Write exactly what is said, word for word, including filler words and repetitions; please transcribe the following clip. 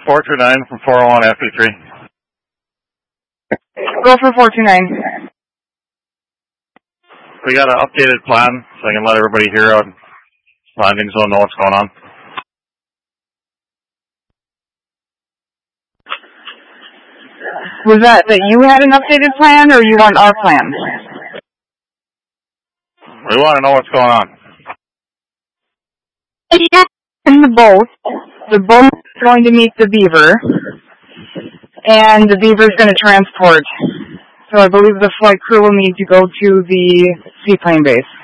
four two nine from four oh one F E three. Go for four two nine. We got an updated plan, so I can let everybody hear on landing zone know what's going on. Was that that you had an updated plan, or you want our plan? We want to know what's going on. In the boat, the boat is going to meet the Beaver, and the Beaver is going to transport. So I believe the flight crew will need to go to the seaplane base.